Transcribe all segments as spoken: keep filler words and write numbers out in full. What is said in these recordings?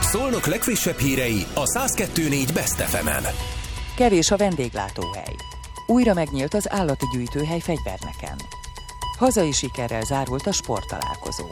Szolnok legfrissebb hírei a száz kettő négy Best ef emen. Kevés a vendéglátóhely. Újra megnyílt az állati gyűjtőhely Fegyverneken. Hazai sikerrel zárult a sporttalálkozó.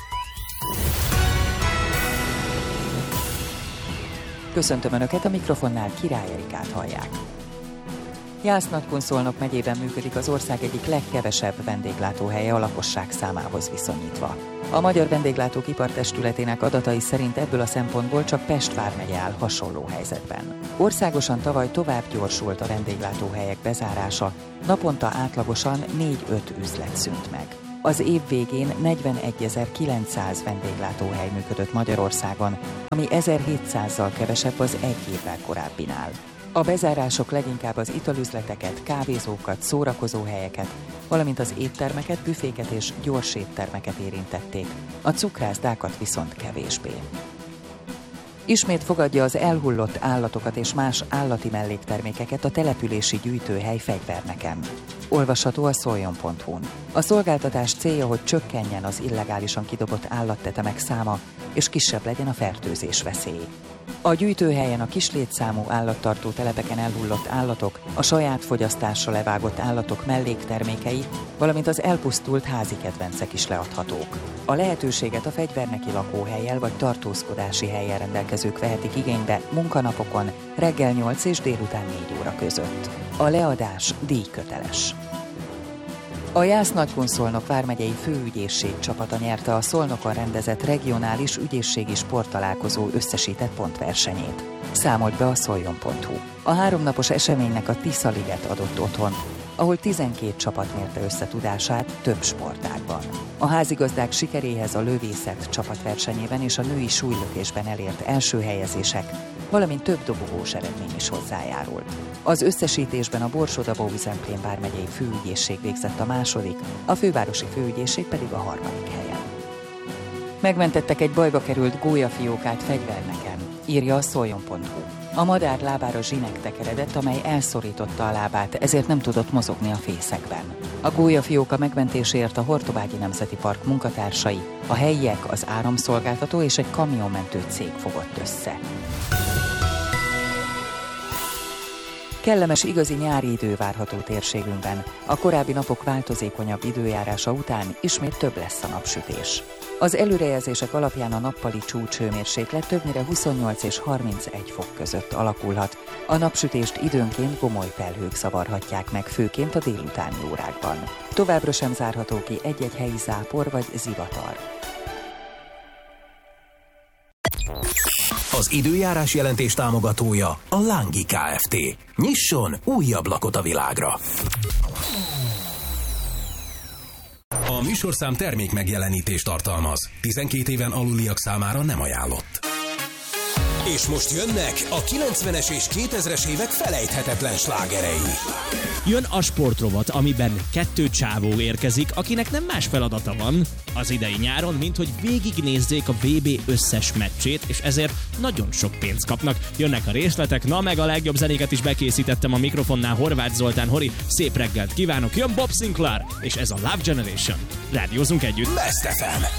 Köszöntöm Önöket, a mikrofonnál Király Erikát hallják. Jász-Nagykun-Szolnok megyében működik az ország egyik legkevesebb vendéglátóhelye a lakosság számához viszonyítva. A Magyar Vendéglátók Ipartestületének adatai szerint ebből a szempontból csak Pest vármegye áll hasonló helyzetben. Országosan tavaly tovább gyorsult a vendéglátóhelyek bezárása, naponta átlagosan négy-öt üzlet szűnt meg. Az év végén negyvenegyezer-kilencszáz vendéglátóhely működött Magyarországon, ami ezerhétszázzal kevesebb az egy évvel korábbinál. A bezárások leginkább az italüzleteket, kávézókat, szórakozóhelyeket, valamint az éttermeket, büféket és gyors éttermeket érintették, a cukrászdákat viszont kevésbé. Ismét fogadja az elhullott állatokat és más állati melléktermékeket a települési gyűjtőhely Fegyverneken. Olvasható a szoljon pont hu-n. A szolgáltatás célja, hogy csökkenjen az illegálisan kidobott állattetemek száma, és kisebb legyen a fertőzés veszély. A gyűjtőhelyen a kis létszámú állattartó telepeken elhullott állatok, a saját fogyasztásra levágott állatok melléktermékei, valamint az elpusztult házi kedvencek is leadhatók. A lehetőséget a fegyverneki lakóhellyel vagy tartózkodási hellyel rendelkezők vehetik igénybe munkanapokon reggel nyolc és délután négy óra között. A leadás díjköteles. A Jász-Nagykun-Szolnok vármegyei főügyészség csapata nyerte a Szolnokon rendezett regionális ügyészségi sporttalálkozó összesített pontversenyét. Számolt be a szoljon pont hu. A háromnapos eseménynek a Tisza-liget adott otthon, ahol tizenkét csapat mérte össze tudását több sportágban. A házigazdák sikeréhez a lövészet csapatversenyében és a női súlylökésben elért első helyezések, valamint több dobogós eredmény is hozzájárult. Az összesítésben a Borsod-Abaúj-Zemplén vármegyei főügyészség végzett a második, a fővárosi főügyészség pedig a harmadik helyen. Megmentettek egy bajba került gólyafiókát Fegyverneken, írja a szoljon pont hu. A madár lábára zsinek tekeredett, amely elszorította a lábát, ezért nem tudott mozogni a fészekben. A gólyafióka megmentéséért a Hortobágyi Nemzeti Park munkatársai, a helyiek, az áramszolgáltató és egy kamionmentő cég fogott össze. Kellemes, igazi nyári idő várható térségünkben. A korábbi napok változékonyabb időjárása után ismét több lesz a napsütés. Az előrejelzések alapján a nappali csúcshőmérséklet többnyire huszonnyolc és harmincegy fok között alakulhat. A napsütést időnként gomoly felhők zavarhatják meg, főként a délutáni órákban. Továbbra sem zárható ki egy-egy helyi zápor vagy zivatar. Az időjárás jelentés támogatója a Lángi Kft. Nyisson új ablakot a világra! A műsorszám termék megjelenítést tartalmaz. tizenkét éven aluliak számára nem ajánlott. És most jönnek a kilencvenes és kétezres évek felejthetetlen slágerei. Jön a sportrovat, amiben kettő csávó érkezik, akinek nem más feladata van az idei nyáron, mint hogy végignézzék a vé bé összes meccsét, és ezért nagyon sok pénzt kapnak. Jönnek a részletek, na meg a legjobb zenéket is bekészítettem a mikrofonnál. Horváth Zoltán, Hori, szép reggelt kívánok, jön Bob Sinclair, és ez a Love Generation. Rádiózunk együtt. Best ef em,